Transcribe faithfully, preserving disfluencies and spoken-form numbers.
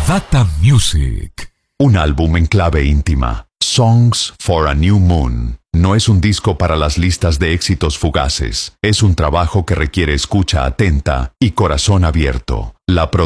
Data Music. Un álbum en clave íntima. Songs for a New Moon. No es un disco para las listas de éxitos fugaces. Es un trabajo que requiere escucha atenta y corazón abierto. La